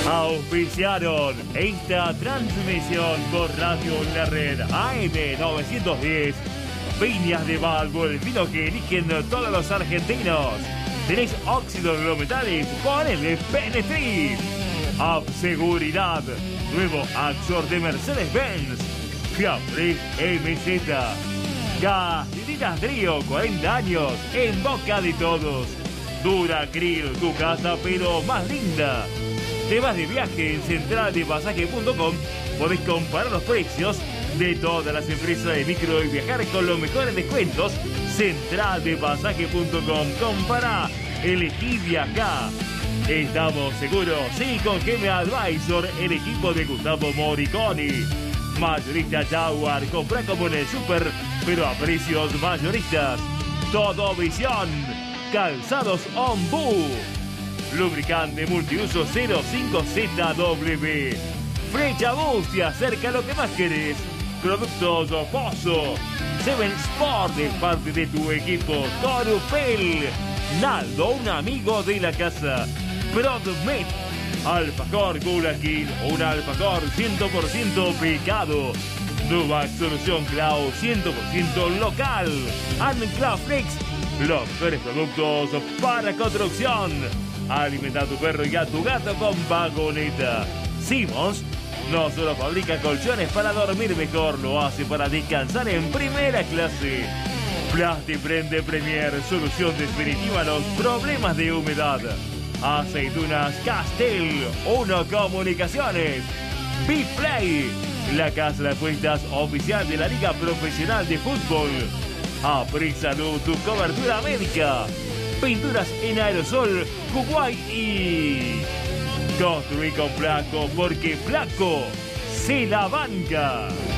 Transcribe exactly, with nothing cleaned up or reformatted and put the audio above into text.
Auspiciaron esta transmisión por Radio La Red A M novecientos diez. Viñas de Valvo, el vino que eligen todos los argentinos. Tenés óxido de los metales, ponele Benefit. Seguridad, nuevo Axor de Mercedes-Benz. Fiambres M Z. Gasolinas Drío, cuarenta años, en boca de todos. Dura Grill, tu casa pero más linda. Te vas de viaje en central de pasaje punto com. Podés comparar los precios de todas las empresas de micro y viajar con los mejores descuentos. central de pasaje punto com. Compará, elegí viajar. Estamos seguros, sí, con G M Advisor, el equipo de Gustavo Moriconi. Mayorista Jaguar, compra como en el super, pero a precios mayoristas. Todo Visión, Calzados Ombú. Lubricante multiuso cero cinco Z W. Flecha Bus te acerca lo que más querés. Productos Pozo. Seven Sport es parte de tu equipo. Corupel. Naldo, un amigo de la casa. Prodmet. Alfajor Gulaquín, un alfajor cien por ciento picado. Nueva Solución Clau, cien por ciento local. Anclaflex, los mejores productos para construcción. Alimenta a tu perro y a tu gato con vagoneta. Simmons no solo fabrica colchones para dormir mejor, lo hace para descansar en primera clase. Plastiprende Premier, solución definitiva a los problemas de humedad. Aceitunas Castel, Uno Comunicaciones. Biplay, la casa de apuestas oficial de la Liga Profesional de Fútbol. Aprisalud, tu cobertura médica. Pinturas en aerosol, Kuwait y... Construí con Flaco, porque Flaco se la banca.